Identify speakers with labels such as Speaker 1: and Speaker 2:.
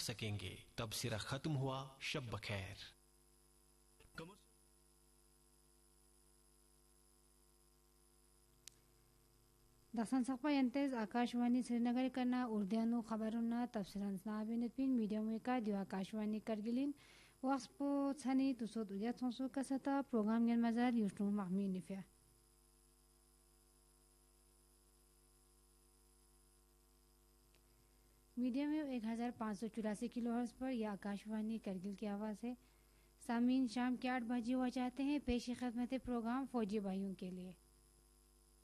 Speaker 1: सकेंगे। तबसरा खत्म हुआ। शब बखैर।
Speaker 2: दसन सखपयंतेज आकाशवाणी श्रीनगर करना उर्दू खबरुन्ना तफसिरन स्नाबिनपिन मीडियम का दियो आकाशवाणी करगिलिन वक्सपो छनी तुसोद उया छंसु कसता प्रोग्राम गेन मजार युष्टु महमी निफिया मीडियम वेव 1584 किलोहर्ट्ज पर यह आकाशवाणी करगिल की आवाज़ है। सामीन शाम के 8 बजे हुआ चाहते हैं पेशी खदमत प्रोग्राम फौजी भाइयों के लिए।